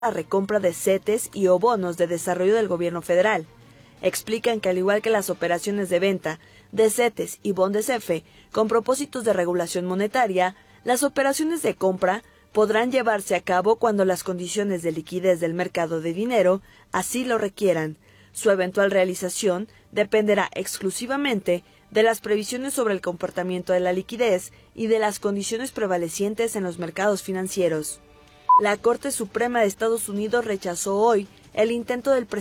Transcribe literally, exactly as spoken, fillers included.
la recompra de CETES y o bonos de desarrollo del gobierno federal. Explican que al igual que las operaciones de venta de CETES y Bondesf con propósitos de regulación monetaria, las operaciones de compra podrán llevarse a cabo cuando las condiciones de liquidez del mercado de dinero así lo requieran. Su eventual realización dependerá exclusivamente de las previsiones sobre el comportamiento de la liquidez y de las condiciones prevalecientes en los mercados financieros. La Corte Suprema de Estados Unidos rechazó hoy el intento del presidente